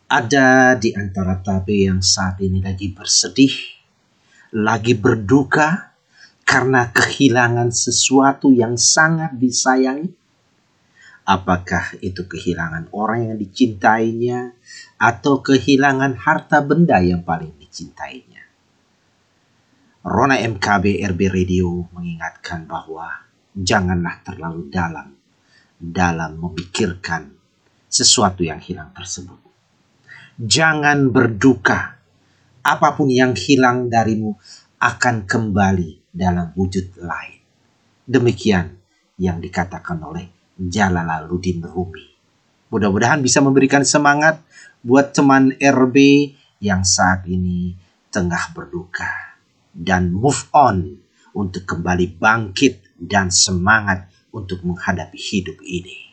Ada di antara tabe yang saat ini lagi bersedih, lagi berduka karena kehilangan sesuatu yang sangat disayangi. Apakah itu kehilangan orang yang dicintainya atau kehilangan harta benda yang paling dicintainya? Rona MKB RB Radio mengingatkan bahwa janganlah terlalu dalam memikirkan sesuatu yang hilang tersebut. Jangan berduka. Apapun yang hilang darimu akan kembali dalam wujud lain. Demikian yang dikatakan oleh Jalaluddin Rumi. Mudah-mudahan bisa memberikan semangat buat teman RB yang saat ini tengah berduka. Dan move on untuk kembali bangkit dan semangat untuk menghadapi hidup ini.